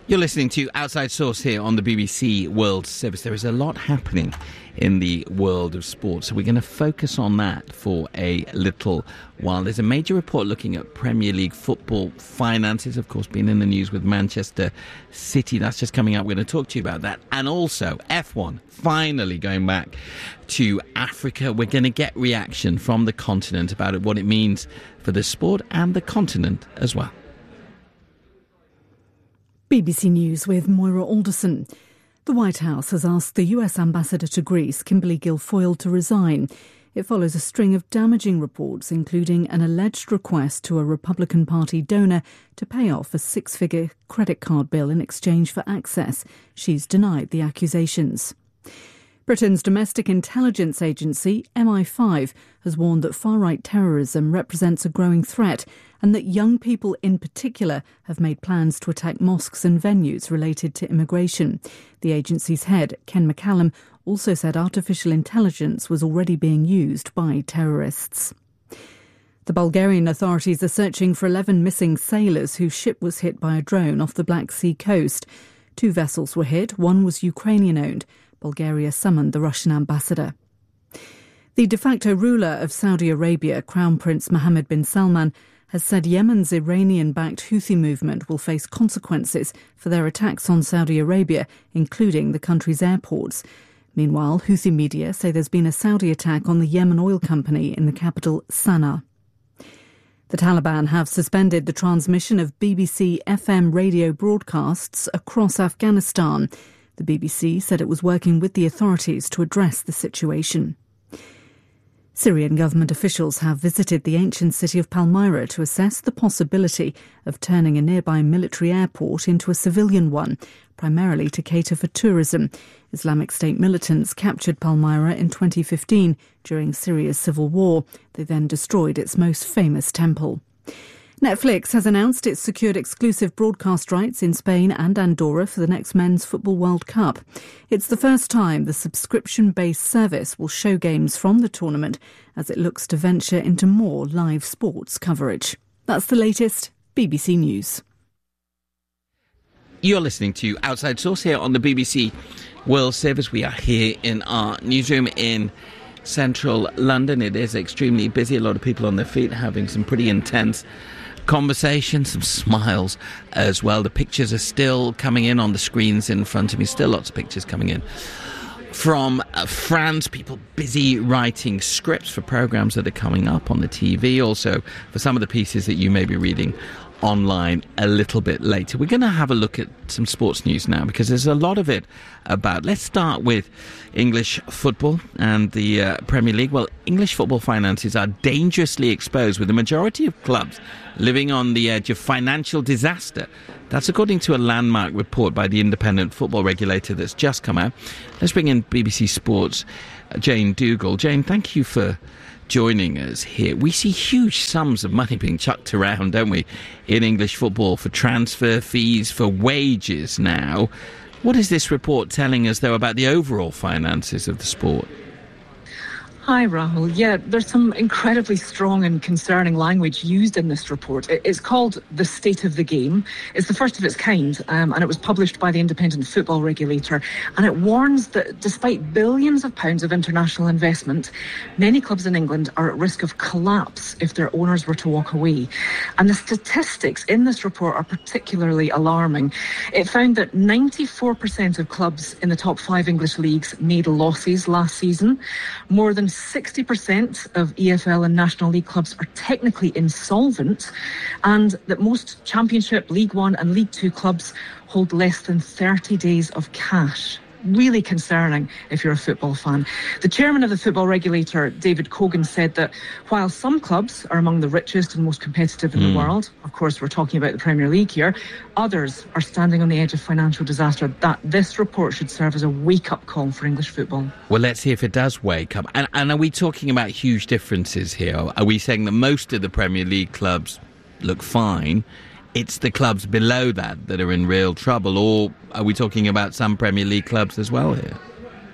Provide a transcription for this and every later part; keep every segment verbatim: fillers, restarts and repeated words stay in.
You're listening to Outside Source here on the B B C World Service. There is a lot happening in the world of sports, so we're going to focus on that for a little while. There's a major report looking at Premier League football finances, of course, being in the news with Manchester City. That's just coming up. We're going to talk to you about that. And also, F one, finally going back to Africa. We're going to get reaction from the continent about what it means for the sport and the continent as well. B B C News with Moira Alderson. The White House has asked the U S Ambassador to Greece, Kimberly Guilfoyle, to resign. It follows a string of damaging reports, including an alleged request to a Republican Party donor to pay off a six-figure credit card bill in exchange for access. She's denied the accusations. Britain's domestic intelligence agency, M I five, has warned that far-right terrorism represents a growing threat and that young people in particular have made plans to attack mosques and venues related to immigration. The agency's head, Ken McCallum, also said artificial intelligence was already being used by terrorists. The Bulgarian authorities are searching for eleven missing sailors whose ship was hit by a drone off the Black Sea coast. Two vessels were hit, one was Ukrainian-owned. Bulgaria summoned the Russian ambassador. The de facto ruler of Saudi Arabia, Crown Prince Mohammed bin Salman, has said Yemen's Iranian-backed Houthi movement will face consequences for their attacks on Saudi Arabia, including the country's airports. Meanwhile, Houthi media say there's been a Saudi attack on the Yemen oil company in the capital, Sana'a. The Taliban have suspended the transmission of B B C F M radio broadcasts across Afghanistan. The B B C said it was working with the authorities to address the situation. Syrian government officials have visited the ancient city of Palmyra to assess the possibility of turning a nearby military airport into a civilian one, primarily to cater for tourism. Islamic State militants captured Palmyra in twenty fifteen during Syria's civil war. They then destroyed its most famous temple. Netflix has announced it's secured exclusive broadcast rights in Spain and Andorra for the next Men's Football World Cup. It's the first time the subscription-based service will show games from the tournament as it looks to venture into more live sports coverage. That's the latest. B B C News. You're listening to Outside Source here on the B B C World Service. We are here in our newsroom in central London. It is extremely busy. A lot of people on their feet having some pretty intense conversation, some smiles as well. The pictures are still coming in on the screens in front of me. Still lots of pictures coming in from uh, France. People busy writing scripts for programmes that are coming up on the T V. Also for some of the pieces that you may be reading online a little bit later. We're going to have a look at some sports news now because there's a lot of it about. Let's start with English football and the uh, Premier League. Well, English football finances are dangerously exposed, with the majority of clubs living on the edge of financial disaster. That's according to a landmark report by the independent football regulator that's just come out. Let's bring in B B C Sports' Jane Dougal. Jane, thank you for joining us here. We see huge sums of money being chucked around, don't we, in English football for transfer fees, for wages now. What is this report telling us, though, about the overall finances of the sport? Hi, Rahul. Yeah, there's some incredibly strong and concerning language used in this report. It's called The State of the Game. It's the first of its kind, um, and it was published by the independent football regulator. And it warns that despite billions of pounds of international investment, many clubs in England are at risk of collapse if their owners were to walk away. And the statistics in this report are particularly alarming. It found that ninety-four percent of clubs in the top five English leagues made losses last season. More than sixty percent of E F L and National League clubs are technically insolvent, and that most Championship, League One and League Two clubs hold less than thirty days of cash. Really concerning if you're a football fan. The chairman of the football regulator, David Cogan, said that while some clubs are among the richest and most competitive in mm. the world, of course we're talking about the Premier League here, others are standing on the edge of financial disaster. That this report should serve as a wake-up call for English football. Well, let's see if it does wake up. And, and are we talking about huge differences here? Are we saying that most of the Premier League clubs look fine? It's the clubs below that that are in real trouble, or are we talking about some Premier League clubs as well here?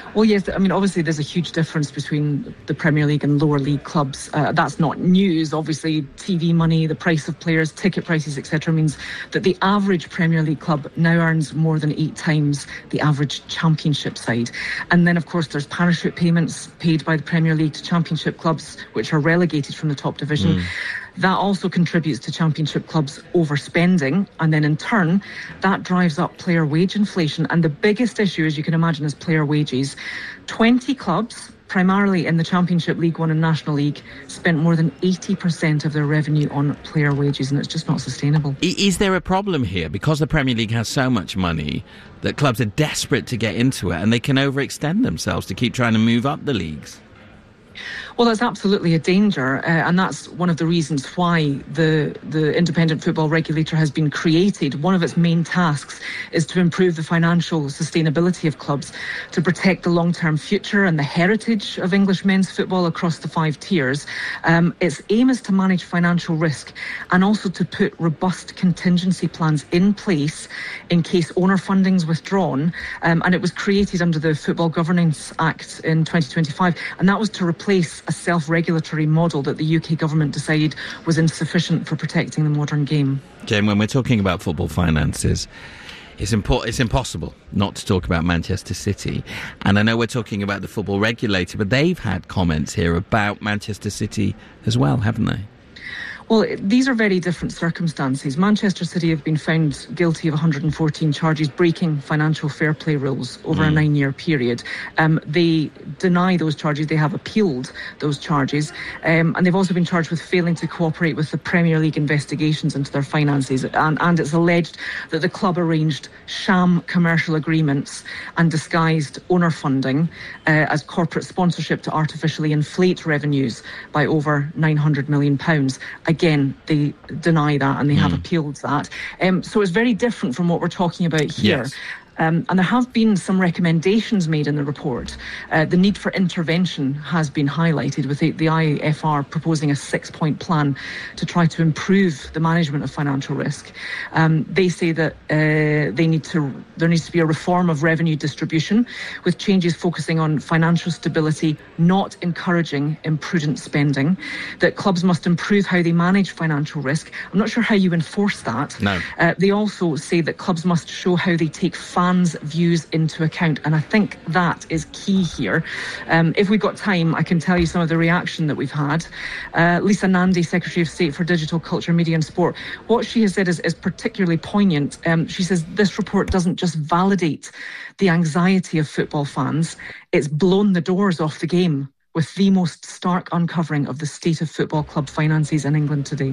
Well, yes, I mean, obviously there's a huge difference between the Premier League and lower league clubs. Uh, that's not news. Obviously, T V money, the price of players, ticket prices, et cetera means that the average Premier League club now earns more than eight times the average Championship side. And then, of course, there's parachute payments paid by the Premier League to Championship clubs, which are relegated from the top division. Mm. That also contributes to Championship clubs overspending, and then in turn that drives up player wage inflation. And the biggest issue, as you can imagine, is player wages. twenty clubs, primarily in the Championship, League One and National League, spent more than eighty percent of their revenue on player wages, and it's just not sustainable. Is there a problem here? Because the Premier League has so much money that clubs are desperate to get into it, and they can overextend themselves to keep trying to move up the leagues? Well, that's absolutely a danger, uh, and that's one of the reasons why the the independent football regulator has been created. One of its main tasks is to improve the financial sustainability of clubs, to protect the long-term future and the heritage of English men's football across the five tiers. Um, its aim is to manage financial risk and also to put robust contingency plans in place in case owner funding is withdrawn. Um, and it was created under the Football Governance Act in twenty twenty-five, and that was to replace a self-regulatory model that the U K government decided was insufficient for protecting the modern game. Jane, when we're talking about football finances, it's, impo- it's impossible not to talk about Manchester City. And I know we're talking about the football regulator, but they've had comments here about Manchester City as well, haven't they? Well, these are very different circumstances. Manchester City have been found guilty of one hundred fourteen charges breaking financial fair play rules over mm. a nine-year period. Um, they deny those charges. They have appealed those charges. Um, and they've also been charged with failing to cooperate with the Premier League investigations into their finances. And, and it's alleged that the club arranged sham commercial agreements and disguised owner funding uh, as corporate sponsorship to artificially inflate revenues by over nine hundred million pounds. Again, they deny that and they mm. have appealed that. Um, so it's very different from what we're talking about here. Yes. Um, and there have been some recommendations made in the report. Uh, the need for intervention has been highlighted, with the, the I F R proposing a six-point plan to try to improve the management of financial risk. Um, they say that uh, they need to there needs to be a reform of revenue distribution, with changes focusing on financial stability, not encouraging imprudent spending. That clubs must improve how they manage financial risk. I'm not sure how you enforce that. No. Uh, they also say that clubs must show how they take fans' views into account, and I think that is key here. Um, if we've got time, I can tell you some of the reaction that we've had. Uh, Lisa Nandy, Secretary of State for Digital, Culture, Media and Sport, what she has said is, is particularly poignant. Um, she says this report doesn't just validate the anxiety of football fans, it's blown the doors off the game with the most stark uncovering of the state of football club finances in England today.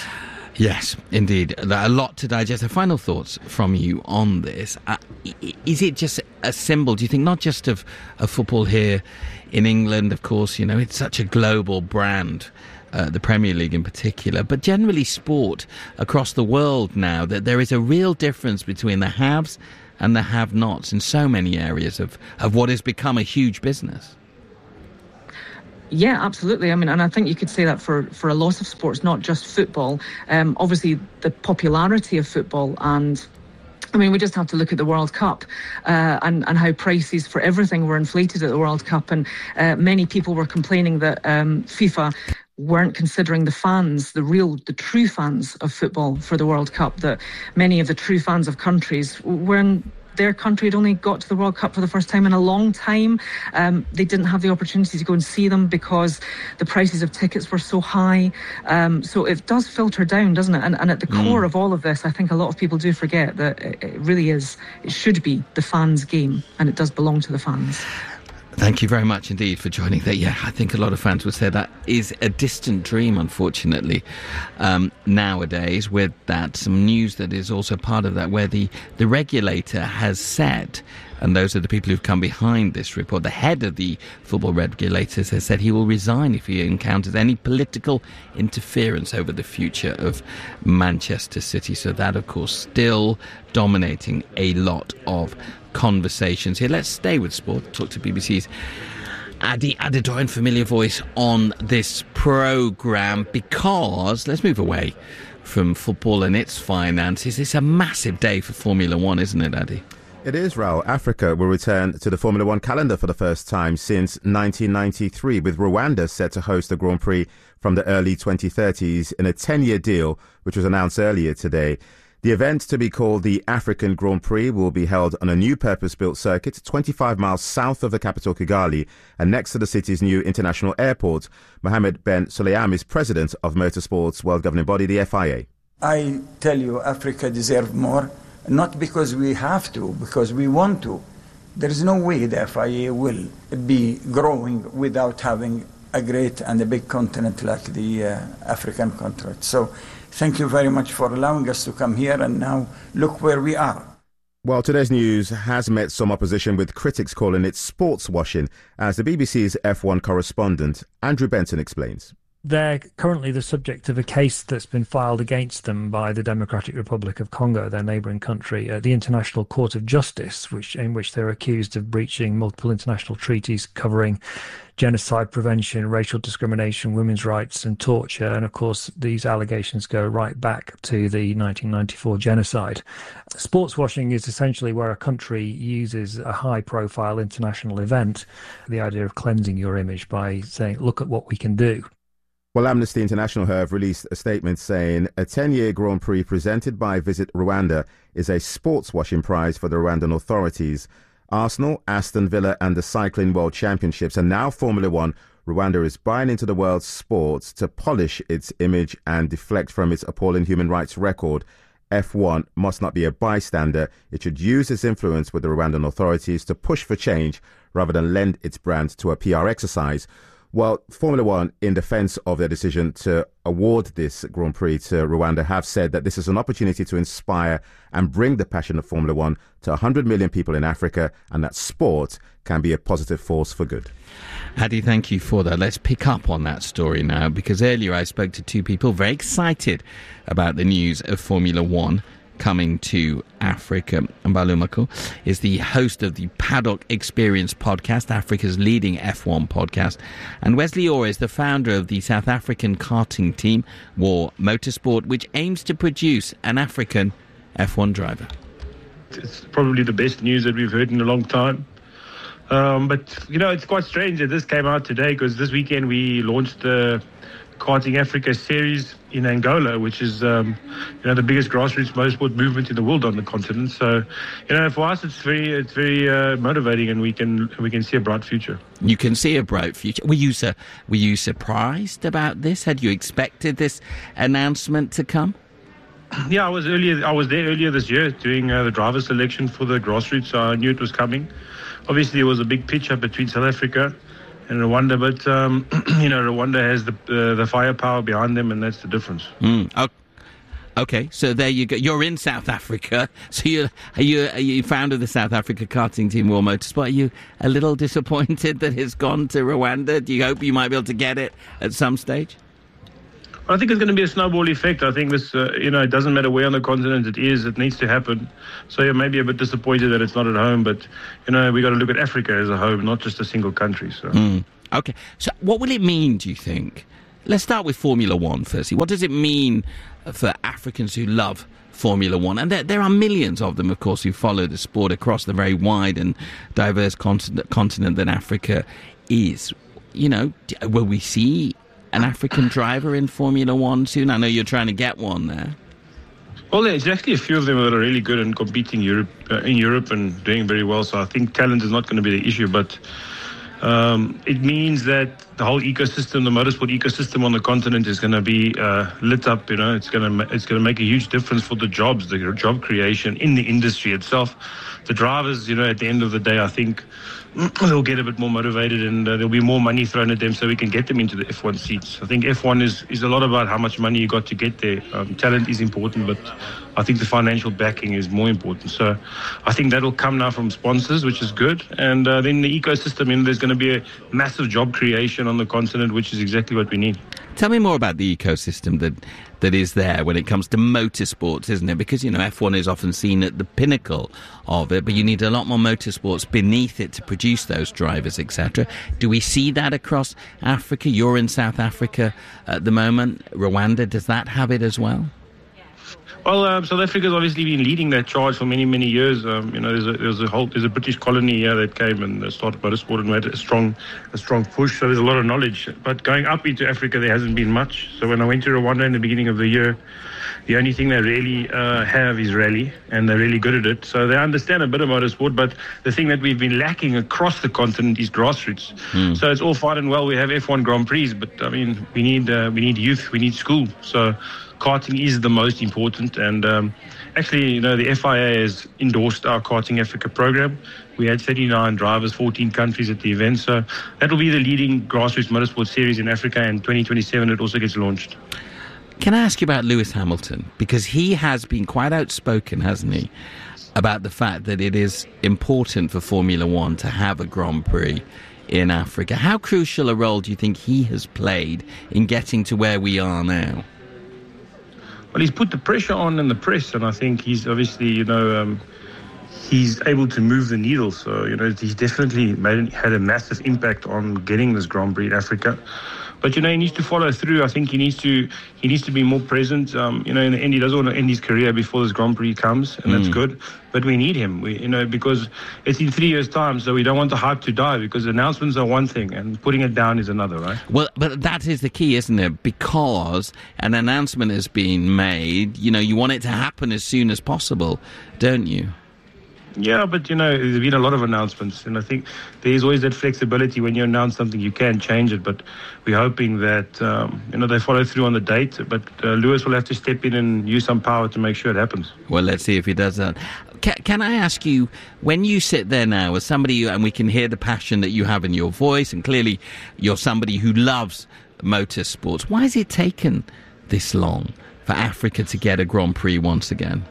Yes, indeed. A lot to digest. Final thoughts from you on this. Uh, is it just a symbol, do you think, not just of, of football here in England? Of course, you know, it's such a global brand, uh, the Premier League in particular, but generally sport across the world now, that there is a real difference between the haves and the have-nots in so many areas of, of what has become a huge business. Yeah, absolutely. I mean, and I think you could say that for, for a lot of sports, not just football. Um, obviously, the popularity of football, and I mean, we just have to look at the World Cup uh, and, and how prices for everything were inflated at the World Cup. And uh, many people were complaining that um, FIFA weren't considering the fans, the real, the true fans of football for the World Cup, that many of the true fans of countries weren't their country had only got to the World Cup for the first time in a long time. Um, they didn't have the opportunity to go and see them because the prices of tickets were so high. Um, so it does filter down, doesn't it? And, and at the mm. core of all of this, I think a lot of people do forget that it, it really is, it should be the fans' game, and it does belong to the fans. Thank you very much indeed for joining that. Yeah, I think a lot of fans would say that is a distant dream, unfortunately, um, nowadays, with that. Some news that is also part of that, where the, the regulator has said, and those are the people who've come behind this report, the head of the football regulators has said he will resign if he encounters any political interference over the future of Manchester City. So that, of course, still dominating a lot of conversations here. Let's stay with sport, talk to B B C's Adi Adedoyan, familiar voice on this programme, because let's move away from football and its finances. It's a massive day for Formula One, isn't it, Adi? It is, Raul. Africa will return to the Formula One calendar for the first time since nineteen ninety-three, with Rwanda set to host the Grand Prix from the early twenty thirties in a ten-year deal, which was announced earlier today. The event, to be called the African Grand Prix, will be held on a new purpose-built circuit twenty-five miles south of the capital, Kigali, and next to the city's new international airport. Mohammed Ben Sulayam is president of Motorsport's world governing body, the F I A. I tell you, Africa deserves more. Not because we have to, because we want to. There is no way the F I A will be growing without having a great and a big continent like the uh, African continent. So thank you very much for allowing us to come here, and now look where we are. Well, today's news has met some opposition, with critics calling it sports washing, as the B B C's F one correspondent Andrew Benton explains. They're currently the subject of a case that's been filed against them by the Democratic Republic of Congo, their neighbouring country, at the International Court of Justice, which in which they're accused of breaching multiple international treaties covering genocide prevention, racial discrimination, women's rights and torture. And of course, these allegations go right back to the nineteen ninety-four genocide. Sports washing is essentially where a country uses a high-profile international event, the idea of cleansing your image by saying, look at what we can do. Well, Amnesty International have released a statement saying a ten-year Grand Prix presented by Visit Rwanda is a sports washing prize for the Rwandan authorities. Arsenal, Aston Villa and the Cycling World Championships and now Formula One, Rwanda is buying into the world's sports to polish its image and deflect from its appalling human rights record. F one must not be a bystander. It should use its influence with the Rwandan authorities to push for change rather than lend its brand to a P R exercise. Well, Formula One, in defence of their decision to award this Grand Prix to Rwanda, have said that this is an opportunity to inspire and bring the passion of Formula One to one hundred million people in Africa, and that sport can be a positive force for good. Adi, thank you for that. Let's pick up on that story now, because earlier I spoke to two people very excited about the news of Formula One coming to Africa. Mbalumako is the host of the Paddock Experience podcast, Africa's leading F one podcast. And Wesley Orr is the founder of the South African karting team, War Motorsport, which aims to produce an African F one driver. It's probably the best news that we've heard in a long time. Um, but, you know, it's quite strange that this came out today, because this weekend we launched the Karting Africa series in Angola, which is um, you know the biggest grassroots motorsport movement in the world on the continent. So, you know, for us, it's very it's very uh, motivating, and we can we can see a bright future. You can see a bright future. Were you su- were you surprised about this? Had you expected this announcement to come? Yeah, I was earlier. I was there earlier this year doing uh, the driver selection for the grassroots, so I knew it was coming. Obviously, it was a big pitch up between South Africa and Rwanda, but um, you know, Rwanda has the uh, the firepower behind them, and that's the difference. Mm. Oh, okay, so there you go. You're in South Africa, so you're are you are you founder of the South Africa karting team, War Motorsport. Are you a little disappointed that it's gone to Rwanda? Do you hope you might be able to get it at some stage? I think it's going to be a snowball effect. I think this, uh, you know, it doesn't matter where on the continent it is, it needs to happen. So you may be a bit disappointed that it's not at home, but, you know, we got to look at Africa as a home, not just a single country. So. Mm. Okay. So what will it mean, do you think? Let's start with Formula One firstly. What does it mean for Africans who love Formula One? And there, there are millions of them, of course, who follow the sport across the very wide and diverse continent, continent that Africa is. You know, will we see an African driver in Formula One soon? I know you're trying to get one there. Well, there's actually a few of them that are really good and competing Europe, uh, in Europe and doing very well. So I think talent is not going to be the issue, but um, it means that the whole ecosystem, the motorsport ecosystem on the continent, is going to be uh, lit up. You know, it's going to it's going to make a huge difference for the jobs, the job creation in the industry itself. The drivers, you know, at the end of the day, I think they'll get a bit more motivated, and uh, there'll be more money thrown at them so we can get them into the F one seats. I think F one is, is a lot about how much money you got to get there. Um, talent is important, but I think the financial backing is more important. So I think that'll come now from sponsors, which is good. And uh, then the ecosystem, you know, there's going to be a massive job creation on the continent, which is exactly what we need. Tell me more about the ecosystem that that is there when it comes to motorsports, isn't it? Because, you know, F one is often seen at the pinnacle of it, but you need a lot more motorsports beneath it to produce those drivers, et cetera. Do we see that across Africa? You're in South Africa at the moment. Rwanda, does that have it as well? Well, um, South Africa's obviously been leading that charge for many, many years. Um, you know, there's a, there's a whole, there's a British colony here that came and started motorsport and made a strong, a strong push. So there's a lot of knowledge. But going up into Africa, there hasn't been much. So when I went to Rwanda in the beginning of the year, the only thing they really uh, have is rally, and they're really good at it. So they understand a bit of motorsport, but the thing that we've been lacking across the continent is grassroots. Mm. So it's all fine and well. We have F one Grand Prix, but I mean, we need uh, we need youth, we need school. So karting is the most important, and um, actually, you know, the F I A has endorsed our Karting Africa program. We had thirty-nine drivers, fourteen countries at the event, so that will be the leading grassroots motorsport series in Africa, and twenty twenty-seven it also gets launched. Can I ask you about Lewis Hamilton? Because he has been quite outspoken, hasn't he, about the fact that it is important for Formula One to have a Grand Prix in Africa. How crucial a role do you think he has played in getting to where we are now? Well, he's put the pressure on in the press, and I think he's obviously, you know, um, he's able to move the needle. So, you know, he's definitely made had a massive impact on getting this Grand Prix in Africa. But, you know, he needs to follow through. I think he needs to he needs to be more present. Um, you know, in the end, he doesn't want to end his career before this Grand Prix comes, and mm. that's good. But we need him, we, you know, because it's in three years' time, so we don't want the hype to die, because announcements are one thing and putting it down is another, right? Well, but that is the key, isn't it? Because an announcement has been made, you know, you want it to happen as soon as possible, don't you? Yeah, but, you know, there's been a lot of announcements, and I think there's always that flexibility. When you announce something, you can change it, but we're hoping that, um, you know, they follow through on the date, but uh, Lewis will have to step in and use some power to make sure it happens. Well, let's see if he does that. Can, can I ask you, when you sit there now as somebody, and we can hear the passion that you have in your voice, and clearly you're somebody who loves motorsports, why has it taken this long for Africa to get a Grand Prix once again?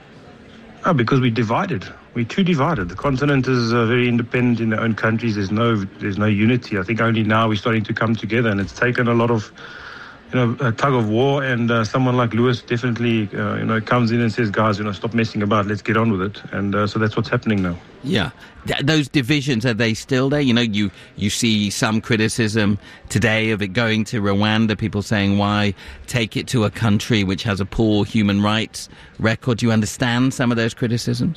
Oh, because we're divided. We're too divided. The continent is uh, very independent in their own countries. There's no, there's no unity. I think only now we're starting to come together, and it's taken a lot of, you know, a tug of war. And uh, someone like Lewis definitely, uh, you know, comes in and says, "Guys, you know, stop messing about. Let's get on with it." And uh, so that's what's happening now. Yeah, Th- those divisions, are they still there? You know, you you see some criticism today of it going to Rwanda. People saying, "Why take it to a country which has a poor human rights record?" Do you understand some of those criticisms?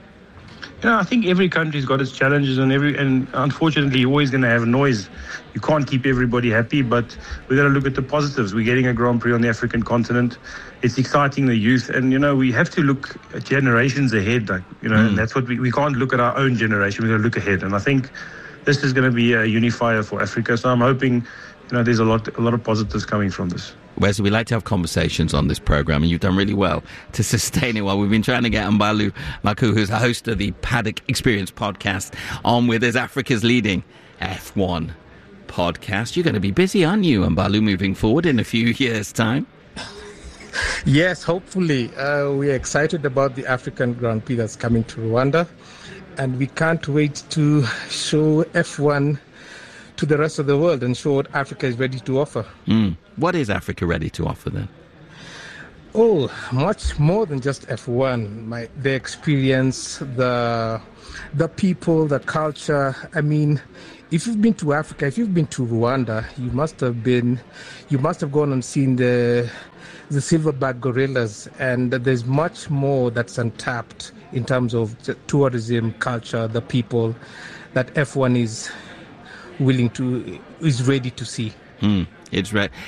You know, I think every country's got its challenges, and every and unfortunately, you're always going to have noise. You can't keep everybody happy, but we've got to look at the positives. We're getting a Grand Prix on the African continent. It's exciting the youth, and you know, we have to look at generations ahead. Like, you know, mm. and that's what we we can't look at our own generation. We've got to look ahead, and I think this is going to be a unifier for Africa. So I'm hoping, you know, there's a lot a lot of positives coming from this. Wesley, we like to have conversations on this program, and you've done really well to sustain it while we've been trying to get Mbalu Maku, who's the host of the Paddock Experience podcast, on with us, Africa's leading F one podcast. You're going to be busy, aren't you, Mbalu, moving forward in a few years' time? Yes, hopefully. Uh, we're excited about the African Grand Prix that's coming to Rwanda, and we can't wait to show F one to the rest of the world and show what Africa is ready to offer. Mm. What is Africa ready to offer then? Oh, much more than just F one. My, the experience, the the people, the culture. I mean, if you've been to Africa, if you've been to Rwanda, you must have been, you must have gone and seen the the silverback gorillas, and there's much more that's untapped in terms of the tourism, culture, the people that F one is willing to, is ready to see. Mm, it's right.